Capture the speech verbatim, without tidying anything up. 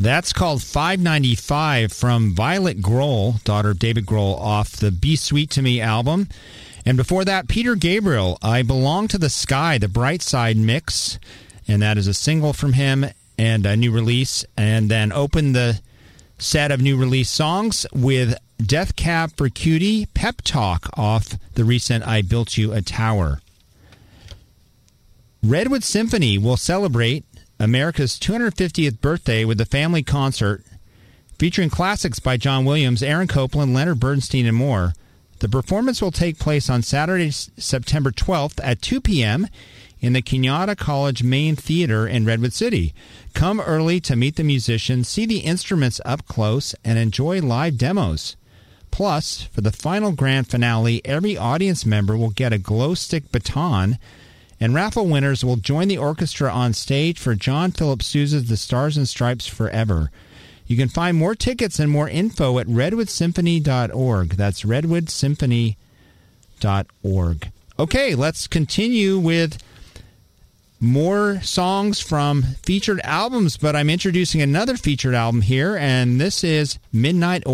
That's called five ninety-five from Violet Grohl, daughter of David Grohl, off the Be Sweet to Me album. And before that, Peter Gabriel, I Belong to the Sky, the Bright Side mix. And that is a single from him and a new release. And then open the set of new release songs with Death Cab for Cutie, Pep Talk off the recent I Built You a Tower. Redwood Symphony will celebrate America's two hundred fiftieth birthday with the family concert featuring classics by John Williams, Aaron Copland, Leonard Bernstein, and more. The performance will take place on Saturday, September twelfth at two p.m. in the Kenyatta College Main Theater in Redwood City. Come early to meet the musicians, see the instruments up close, and enjoy live demos. Plus, for the final grand finale, every audience member will get a glow stick baton, and raffle winners will join the orchestra on stage for John Philip Sousa's The Stars and Stripes Forever. You can find more tickets and more info at redwood symphony dot org. That's redwood symphony dot org. Okay, let's continue with more songs from featured albums, but I'm introducing another featured album here, and this is Midnight Oil.